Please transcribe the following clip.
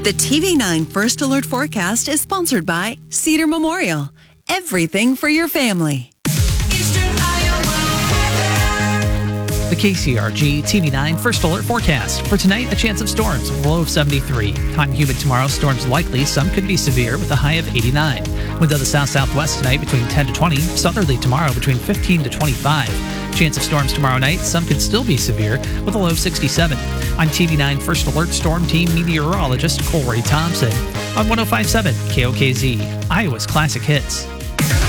The TV9 First Alert forecast is sponsored by Cedar Memorial. Everything for your family. The KCRG TV9 First Alert forecast. For tonight, a chance of storms with a low of 73. Hot and humid tomorrow, storms likely. Some could be severe with a high of 89. Wind of the south-southwest tonight between 10 to 20. Southerly tomorrow between 15 to 25. Chance of storms tomorrow night. Some could still be severe with a low of 67. I'm TV9 First Alert Storm Team meteorologist Colray Thompson on 105.7 KOKZ, Iowa's Classic Hits.